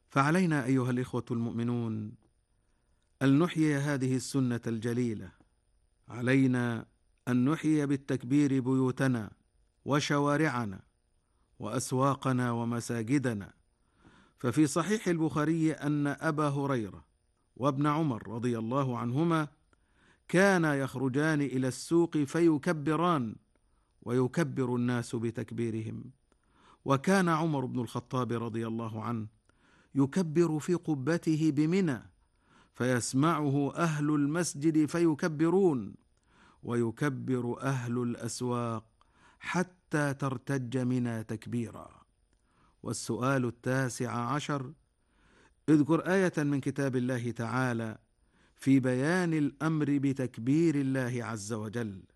فعلينا أيها الإخوة المؤمنون أن نحيي هذه السنة الجليلة. علينا أن نحيي بالتكبير بيوتنا وشوارعنا وأسواقنا ومساجدنا. ففي صحيح البخاري أن أبا هريرة وابن عمر رضي الله عنهما كانا يخرجان إلى السوق فيكبران ويكبر الناس بتكبيرهم. وكان عمر بن الخطاب رضي الله عنه يكبر في قبته بمنى فيسمعه أهل المسجد فيكبرون، ويكبر أهل الأسواق حتى ترتج منى تكبيرا. والسؤال 19: اذكر آية من كتاب الله تعالى في بيان الأمر بتكبير الله عز وجل.